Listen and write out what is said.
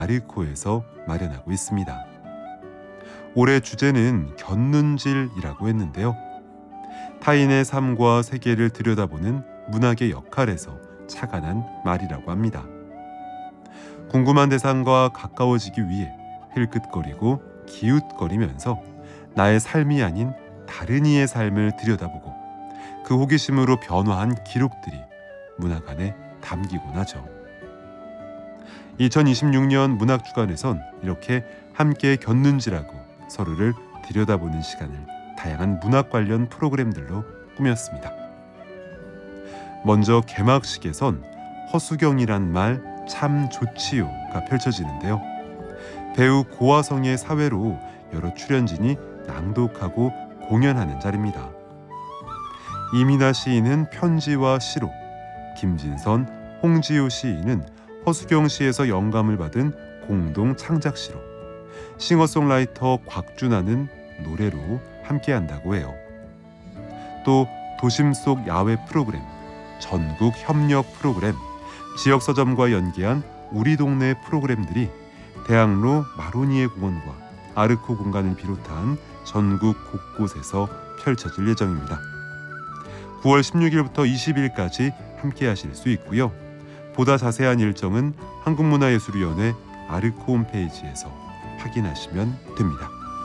아르코에서 마련하고 있습니다. 올해 주제는 곁눈질이라고 했는데요. 타인의 삶과 세계를 들여다보는 문학의 역할에서 착안한 말이라고 합니다. 궁금한 대상과 가까워지기 위해 흘끗거리고 기웃거리면서 나의 삶이 아닌 다른 이의 삶을 들여다보고 그 호기심으로 변화한 기록들이 문학 안에 담기곤 하죠. 2026년 문학주간에선 이렇게 함께 곁눈질하고 서로를 들여다보는 시간을 다양한 문학 관련 프로그램들로 꾸몄습니다. 먼저 개막식에선 허수경이란 말 참 좋지요가 펼쳐지는데요. 배우 고화성의 사회로 여러 출연진이 낭독하고 공연하는 자리입니다. 이민아 시인은 편지와 시로, 김진선, 홍지효 시인은 허수경 시에서 영감을 받은 공동 창작시로, 싱어송라이터 곽준하는 노래로 함께한다고 해요. 또 도심 속 야외 프로그램, 전국 협력 프로그램, 지역 서점과 연계한 우리 동네 프로그램들이 대학로 마로니에 공원과 아르코 공간을 비롯한 전국 곳곳에서 펼쳐질 예정입니다. 9월 16일부터 20일까지 함께 하실 수 있고요. 보다 자세한 일정은 한국문화예술위원회 아르코 홈페이지에서 확인하시면 됩니다.